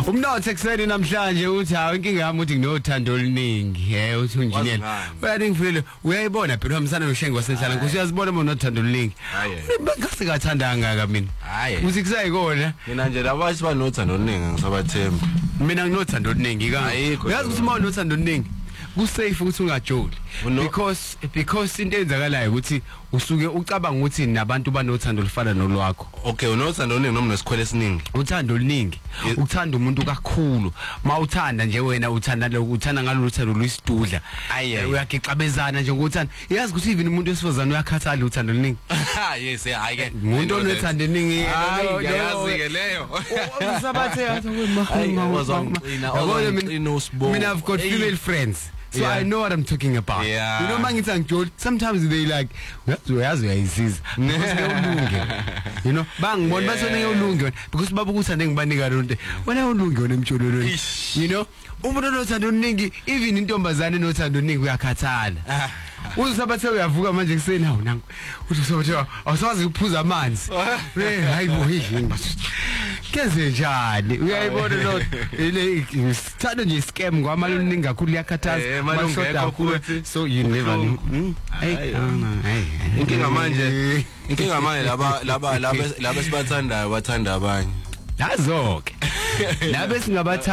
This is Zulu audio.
Umnotho ekseni namhlanje uthi hawo inkinga yami uthi nginothando oluningi uthi unjiniyela bayathi ngifile uyayibona phela uhamsana noShengi wasenhlala nkosi uyazibona bona unothando oluningi ngase ngathandanga ka mina uthi kusayikona mina nje labathi banothando oluningi ngisabathemba mina nginothando oluningi ka uyazi ukuthi uma unothando oluningi kusafe ukuthi ungajoli because into enzakalayo ukuthi usuke ucabanga ukuthi nabantu banothando lufana nolwakho. Okay, unothando oluningi noma nesikhwele esiningi. Uthando oluningi, uthanda umuntu kakhulu. Mawuthanda nje wena uthanda ngalolu uthando luyisidudla. Uyagixabezana nje ngokuthanda. Yazi ukuthi even umuntu wesifazane uyakhathala uthando oluningi. Yes, I get. Umuntu onothando oluningi yazi ke leyo. Usabathe yathi mina I've got female friends. So I know what I'm talking about. You know mangithi angijoli sometimes they like uyazi uyayisiza. You know bangibona bathona ngiyolunge because baba ukuthanda ngibanika lonke. Wena ulunge wena emthololweni. You know umuntu onothando oluningi even intombazane enothando oluningi uyakhathala. Usabathe uyavuka manje kuseni hawo nangu. Uthi usabathe awusazi ukuphuza amanzi. Hayibo yini. Kenze njani uyayibona lo ile sithanda nje scam ngoba mali oluningi kakhulu yakhathaza malungekho kakhulu so you never inkinga manje laba sibathandayo bathanda abanye lazo ke labe singabatha